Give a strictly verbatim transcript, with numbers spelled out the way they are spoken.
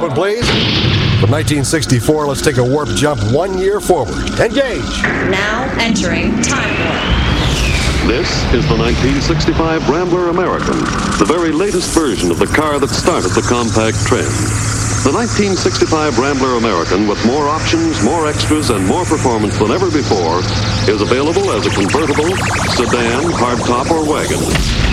open, please. From nineteen sixty-four, let's take a warp jump one year forward. Engage. Now entering time warp. This is the nineteen sixty-five Rambler American, the very latest version of the car that started the compact trend. The nineteen sixty-five Rambler American, with more options, more extras, and more performance than ever before, is available as a convertible, sedan, hardtop, or wagon.